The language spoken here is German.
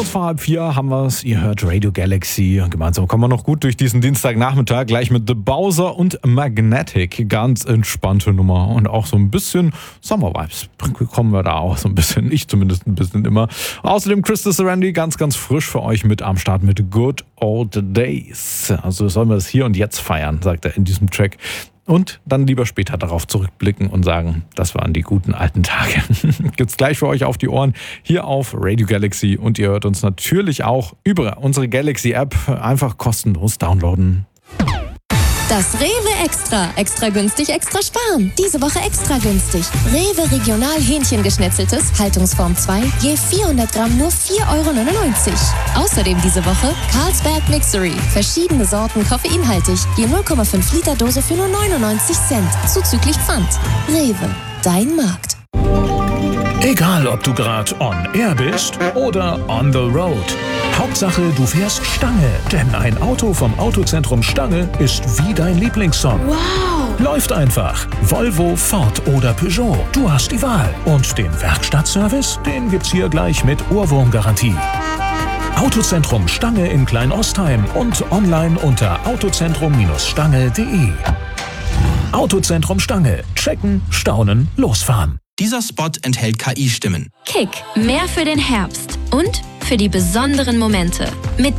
Kurz vor 3:30 haben wir es. Ihr hört Radio Galaxy. Gemeinsam kommen wir noch gut durch diesen Dienstagnachmittag. Gleich mit The Bowser und Magnetic. Ganz entspannte Nummer. Und auch so ein bisschen Summer-Vibes bekommen wir da auch so ein bisschen. Ich zumindest ein bisschen immer. Außerdem Chris Randy ganz, ganz frisch für euch mit am Start mit Good Old Days. Also sollen wir das hier und jetzt feiern, sagt er in diesem Track. Und dann lieber später darauf zurückblicken und sagen, das waren die guten alten Tage. Gibt's gleich für euch auf die Ohren hier auf Radio Galaxy. Und ihr hört uns natürlich auch über unsere Galaxy-App. Einfach kostenlos downloaden. Das Rewe Extra. Extra günstig, extra sparen. Diese Woche extra günstig. Rewe Regional Hähnchengeschnetzeltes, Haltungsform 2, je 400 Gramm nur 4,99 €. Außerdem diese Woche Carlsberg Mixery. Verschiedene Sorten koffeinhaltig, je 0,5 Liter Dose für nur 99 Cent. Zuzüglich Pfand. Rewe, dein Markt. Egal, ob du gerade on air bist oder on the road. Hauptsache, du fährst Stange. Denn ein Auto vom Autozentrum Stange ist wie dein Lieblingssong. Wow! Läuft einfach. Volvo, Ford oder Peugeot. Du hast die Wahl. Und den Werkstattservice, den gibt's hier gleich mit Ohrwurmgarantie. Autozentrum Stange in Kleinostheim und online unter autozentrum-stange.de. Autozentrum Stange. Checken, staunen, losfahren. Dieser Spot enthält KI-Stimmen. Kick, mehr für den Herbst und für die besonderen Momente. Mit